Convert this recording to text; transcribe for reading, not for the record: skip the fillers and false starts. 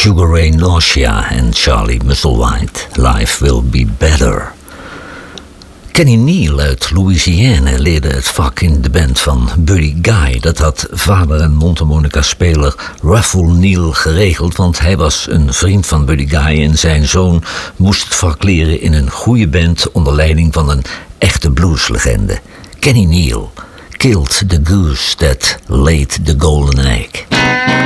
Sugar Ray Nausea en Charlie Musselwhite. Life Will Be Better. Kenny Neal uit Louisiana leerde het vak in de band van Buddy Guy. Dat had vader en mondharmonica-speler Ruffle Neal geregeld, want hij was een vriend van Buddy Guy en zijn zoon moest het vak leren in een goede band onder leiding van een echte blueslegende. Kenny Neal, Killed the Goose That Laid the Golden Egg.